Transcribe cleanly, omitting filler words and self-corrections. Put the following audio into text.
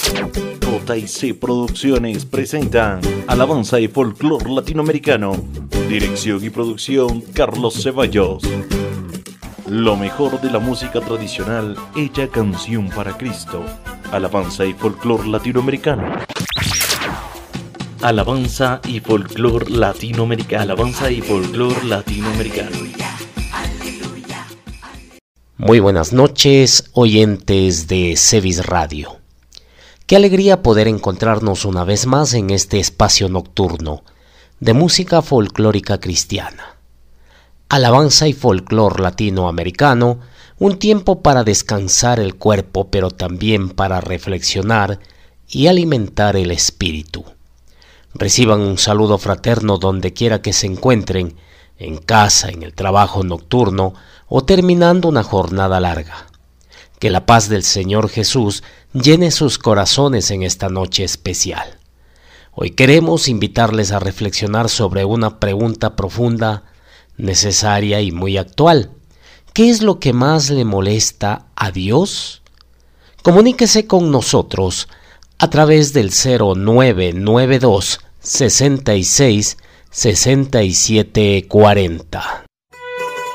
JC Producciones presentan Alabanza y Folclor Latinoamericano. Dirección y producción Carlos Ceballos. Lo mejor de la música tradicional hecha canción para Cristo. Alabanza y Folclor Latinoamericano. Alabanza y Folclor Latinoamericano. Alabanza y Folclor Latinoamericano. Muy buenas noches, oyentes de Cevis Radio. Qué alegría poder encontrarnos una vez más en este espacio nocturno de música folclórica cristiana. Alabanza y folclor latinoamericano, un tiempo para descansar el cuerpo, pero también para reflexionar y alimentar el espíritu. Reciban un saludo fraterno donde quiera que se encuentren, en casa, en el trabajo nocturno o terminando una jornada larga. Que la paz del Señor Jesús llene sus corazones en esta noche especial. Hoy queremos invitarles a reflexionar sobre una pregunta profunda, necesaria y muy actual. ¿Qué es lo que más le molesta a Dios? Comuníquese con nosotros a través del 0992 66 67 40.